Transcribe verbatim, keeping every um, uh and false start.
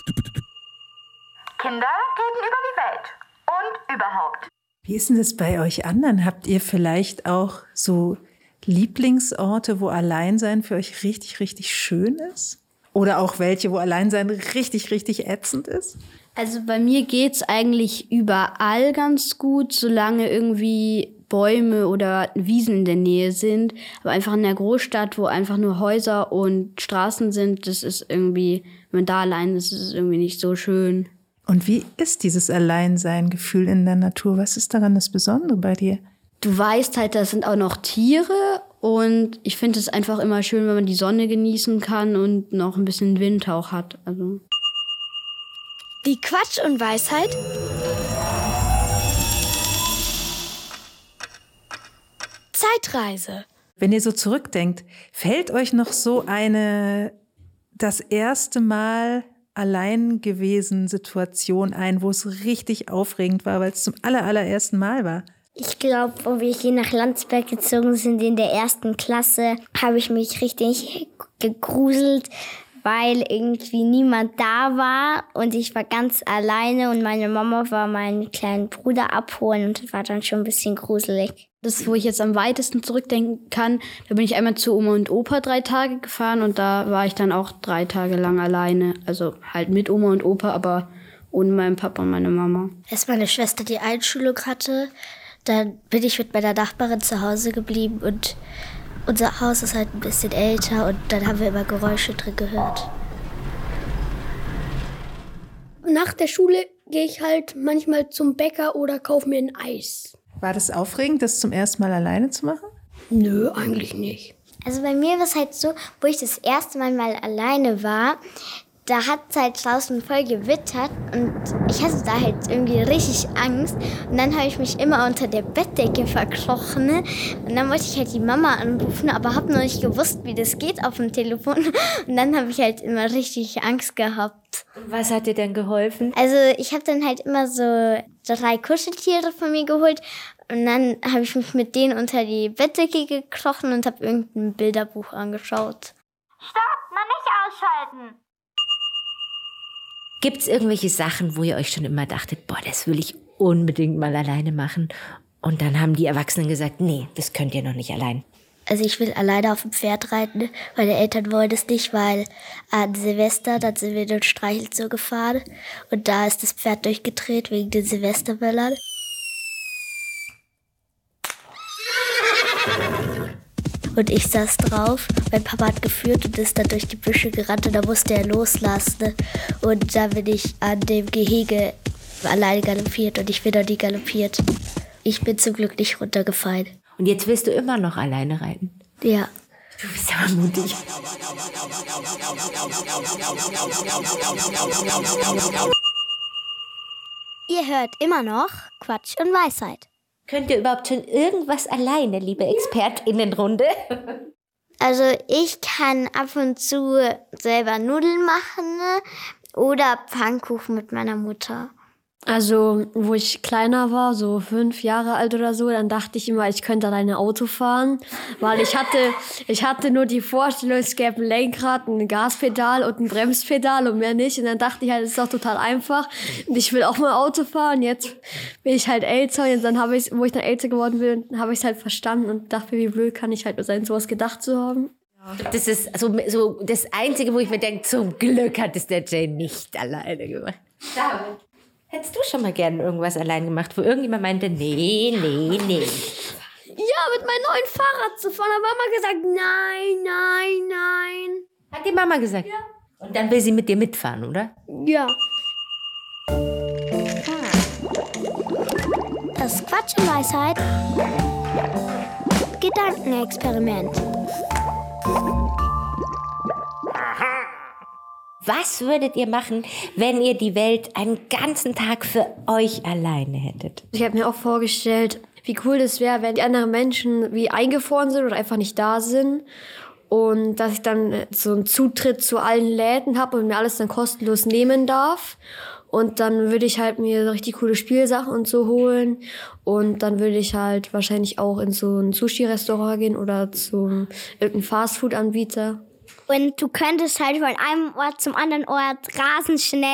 Kinder gegenüber die Welt und überhaupt. Wie ist denn das bei euch anderen? Habt ihr vielleicht auch so Lieblingsorte, wo Alleinsein für euch richtig, richtig schön ist? Oder auch welche, wo Alleinsein richtig, richtig ätzend ist? Also bei mir geht's eigentlich überall ganz gut, solange irgendwie Bäume oder Wiesen in der Nähe sind. Aber einfach in der Großstadt, wo einfach nur Häuser und Straßen sind, das ist irgendwie, wenn man da allein ist, ist es irgendwie nicht so schön. Und wie ist dieses Alleinsein-Gefühl in der Natur? Was ist daran das Besondere bei dir? Du weißt halt, das sind auch noch Tiere und ich finde es einfach immer schön, wenn man die Sonne genießen kann und noch ein bisschen Wind auch hat. Also. Die Quatsch und Weisheit Zeitreise. Wenn ihr so zurückdenkt, fällt euch noch so eine das erste Mal allein gewesen Situation ein, wo es richtig aufregend war, weil es zum aller, allerersten Mal war? Ich glaube, wo wir hier nach Landsberg gezogen sind in der ersten Klasse, habe ich mich richtig gegruselt, weil irgendwie niemand da war und ich war ganz alleine und meine Mama war meinen kleinen Bruder abholen und das war dann schon ein bisschen gruselig. Das, wo ich jetzt am weitesten zurückdenken kann, da bin ich einmal zu Oma und Opa drei Tage gefahren und da war ich dann auch drei Tage lang alleine. Also halt mit Oma und Opa, aber ohne meinen Papa und meine Mama. Als meine Schwester die Einschulung hatte, dann bin ich mit meiner Nachbarin zu Hause geblieben und unser Haus ist halt ein bisschen älter und dann haben wir immer Geräusche drin gehört. Nach der Schule gehe ich halt manchmal zum Bäcker oder kaufe mir ein Eis. War das aufregend, das zum ersten Mal alleine zu machen? Nö, eigentlich nicht. Also bei mir war es halt so, wo ich das erste Mal mal alleine war, da hat es halt draußen voll gewittert und ich hatte da halt irgendwie richtig Angst. Und dann habe ich mich immer unter der Bettdecke verkrochen. Ne? Und dann wollte ich halt die Mama anrufen, aber habe noch nicht gewusst, wie das geht auf dem Telefon. Und dann habe ich halt immer richtig Angst gehabt. Was hat dir denn geholfen? Also ich habe dann halt immer so drei Kuscheltiere von mir geholt. Und dann habe ich mich mit denen unter die Bettdecke gekrochen und habe irgendein Bilderbuch angeschaut. Stopp, noch nicht ausschalten! Gibt es irgendwelche Sachen, wo ihr euch schon immer dachtet, boah, das will ich unbedingt mal alleine machen? Und dann haben die Erwachsenen gesagt, nee, das könnt ihr noch nicht allein. Also ich will alleine auf dem Pferd reiten. Meine Eltern wollen es nicht, weil an Silvester, dann sind wir in den Streichelzoo gefahren. Und da ist das Pferd durchgedreht wegen den Silvesterböllern. Und ich saß drauf, mein Papa hat geführt und ist dann durch die Büsche gerannt und da musste er loslassen. Und da bin ich an dem Gehege alleine galoppiert und ich bin noch nie galoppiert. Ich bin zum Glück nicht runtergefallen. Und jetzt willst du immer noch alleine reiten? Ja. Du bist aber mutig. Ihr hört immer noch Quatsch und Weisheit. Könnt ihr überhaupt schon irgendwas alleine, liebe ExpertInnenrunde? Also ich kann ab und zu selber Nudeln machen oder Pfannkuchen mit meiner Mutter. Also, wo ich kleiner war, so fünf Jahre alt oder so, dann dachte ich immer, ich könnte alleine Auto fahren, weil ich hatte, ich hatte nur die Vorstellung, es gäbe ein Lenkrad, ein Gaspedal und ein Bremspedal und mehr nicht. Und dann dachte ich halt, das ist doch total einfach und ich will auch mal Auto fahren. Jetzt bin ich halt älter und dann habe ich, wo ich dann älter geworden bin, habe ich es halt verstanden und dachte mir, wie blöd kann ich halt nur sein, sowas gedacht zu haben. Das ist so, so das Einzige, wo ich mir denke, zum Glück hat es der Jay nicht alleine gemacht. David. Hättest du schon mal gerne irgendwas allein gemacht, wo irgendjemand meinte, nee, nee, nee. Ja, mit meinem neuen Fahrrad zu fahren. Da hat Mama gesagt, nein, nein, nein. Hat die Mama gesagt? Ja. Und dann will sie mit dir mitfahren, oder? Ja. Das Quatsch und Weisheit Gedankenexperiment. Was würdet ihr machen, wenn ihr die Welt einen ganzen Tag für euch alleine hättet? Ich habe mir auch vorgestellt, wie cool das wäre, wenn die anderen Menschen wie eingefroren sind oder einfach nicht da sind. Und dass ich dann so einen Zutritt zu allen Läden habe und mir alles dann kostenlos nehmen darf. Und dann würde ich halt mir so richtig coole Spielsachen und so holen. Und dann würde ich halt wahrscheinlich auch in so ein Sushi-Restaurant gehen oder zu irgendeinem Fastfood-Anbieter. Und du könntest halt von einem Ort zum anderen Ort rasend schnell